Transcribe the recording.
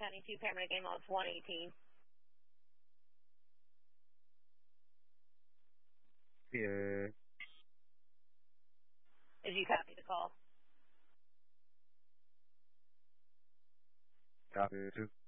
County 2, paramedic ambulance 118. Yeah. Did you copy the call? Copy it too.